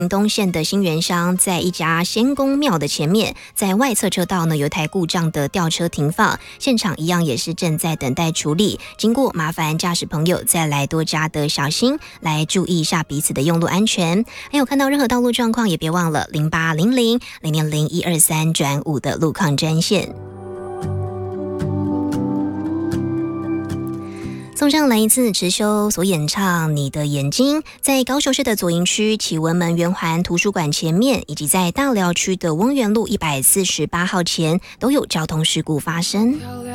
东线的新源乡，在一家仙公庙的前面，在外侧车道呢有一台故障的吊车停放，现场一样也是正在等待处理。经过麻烦驾驶朋友再来多加的小心，来注意一下彼此的用路安全。还有看到任何道路状况，也别忘了0800-000-123-5的路况专线。送上来一次池修所演唱《你的眼睛》。在高雄市的左营区启文门圆环图书馆前面，以及在大寮区的翁园路148号前，都有交通事故发生。